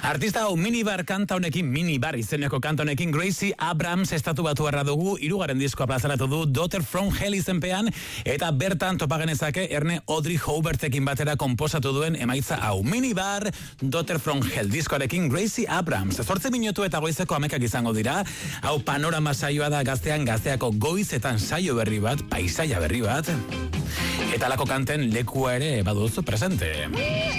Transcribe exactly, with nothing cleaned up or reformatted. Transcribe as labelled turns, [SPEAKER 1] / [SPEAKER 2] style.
[SPEAKER 1] Artista hau minibar kanta honekin, minibar izeneko kanta honekin, Gracie Abrams estatu batu harra dugu, hirugarren diskoa plazaratu du, Daughter from Hell izenpean, eta bertan topagenezake Erne Audrey Haubertekin batera konposatu duen emaitza hau. Minibar, Daughter from Hell diskoarekin, Gracie Abrams. Zortze minutu eta goizeko amekak izango dira, hau panorama saioa da gaztean gazteako goizetan saio berri bat, paisaia berri bat, eta lako kanten lekua ere baduzu presente.